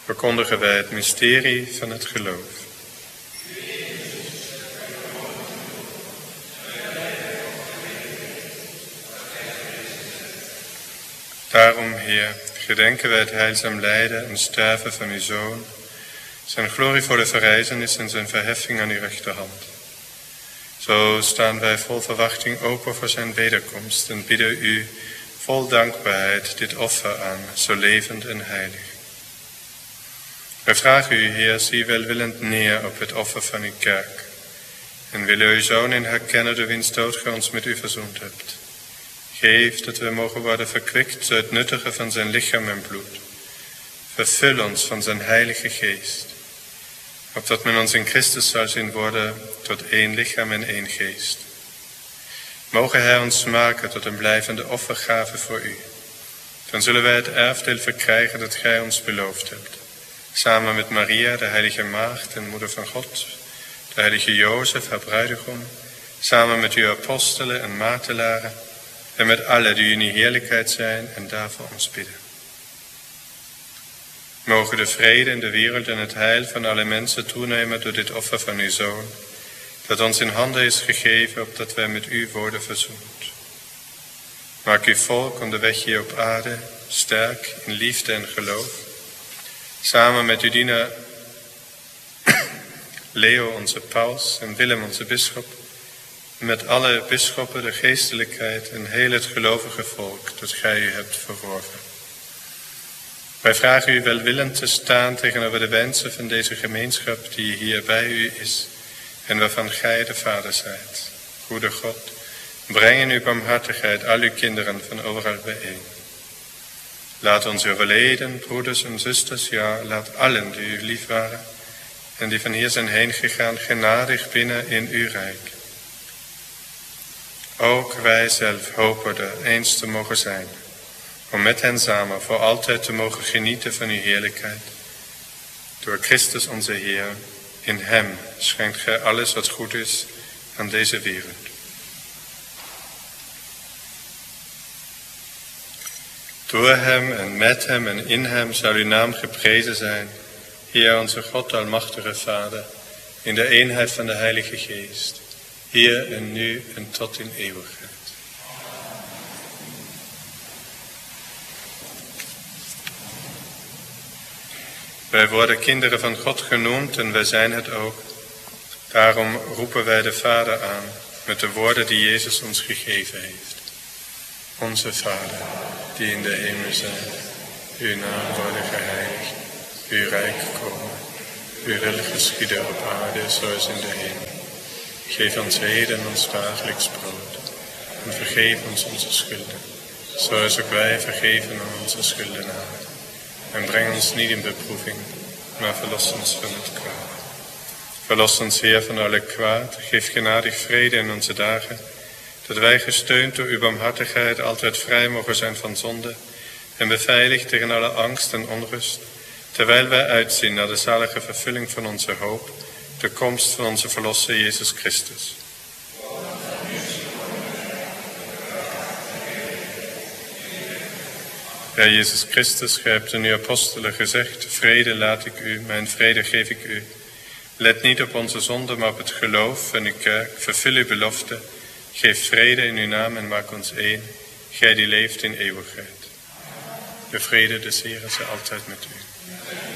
verkondigen wij het mysterie van het geloof. Daarom, Heer, gedenken wij het heilzaam lijden en sterven van uw Zoon, zijn glorievolle verrijzenis en zijn verheffing aan uw rechterhand. Zo staan wij vol verwachting open voor zijn wederkomst en bieden u vol dankbaarheid dit offer aan, zo levend en heilig. Wij vragen u, Heer, zie welwillend neer op het offer van uw kerk en willen uw Zoon in herkennen door wiens dood gij ons met u verzoend hebt. Geef dat we mogen worden verkwikt door het nuttige van zijn lichaam en bloed. Vervul ons van zijn heilige geest, opdat men ons in Christus zal zien worden tot één lichaam en één geest. Mogen hij ons maken tot een blijvende offergave voor u. Dan zullen wij het erfdeel verkrijgen dat gij ons beloofd hebt. Samen met Maria, de heilige maagd en moeder van God, de heilige Jozef, haar bruidegom, samen met uw apostelen en martelaren, en met allen die in uw heerlijkheid zijn en daarvoor ons bidden. Mogen de vrede in de wereld en het heil van alle mensen toenemen door dit offer van uw Zoon, dat ons in handen is gegeven, opdat wij met u worden verzoend. Maak uw volk onderweg hier op aarde sterk in liefde en geloof, samen met uw dienaar Leo, onze paus, en Willem, onze bisschop, met alle bisschoppen, de geestelijkheid en heel het gelovige volk dat gij u hebt verworven. Wij vragen u welwillend te staan tegenover de wensen van deze gemeenschap die hier bij u is en waarvan gij de Vader zijt. Goede God, breng in uw barmhartigheid al uw kinderen van overal bijeen. Laat onze overleden broeders en zusters, ja, laat allen die u lief waren en die van hier zijn heen gegaan, genadig binnen in uw rijk. Ook wij zelf hopen er eens te mogen zijn, om met hen samen voor altijd te mogen genieten van uw heerlijkheid. Door Christus onze Heer, in hem schenkt gij alles wat goed is aan deze wereld. Door hem en met hem en in hem zal uw naam geprezen zijn, Heer onze God, almachtige Vader, in de eenheid van de Heilige Geest, hier en nu en tot in eeuwigheid. Wij worden kinderen van God genoemd en wij zijn het ook. Daarom roepen wij de Vader aan met de woorden die Jezus ons gegeven heeft. Onze Vader, die in de hemel zijt, uw naam worden geheiligd, uw rijk komen, uw wil geschieden op aarde zoals in de hemel. Geef ons heden ons dagelijks brood en vergeef ons onze schulden, zoals ook wij vergeven aan onze schuldenaren. En breng ons niet in beproeving, maar verlos ons van het kwaad. Verlos ons, Heer, van alle kwaad, geef genadig vrede in onze dagen, dat wij gesteund door uw barmhartigheid altijd vrij mogen zijn van zonde en beveiligd tegen alle angst en onrust, terwijl wij uitzien naar de zalige vervulling van onze hoop, de komst van onze Verlosser Jezus Christus. Ja, Jezus Christus, gij hebt aan uw apostelen gezegd, vrede laat ik u, mijn vrede geef ik u. Let niet op onze zonde, maar op het geloof van uw kerk. Vervul uw belofte, geef vrede in uw naam en maak ons één, gij die leeft in eeuwigheid. De vrede des Heeren zij altijd met u.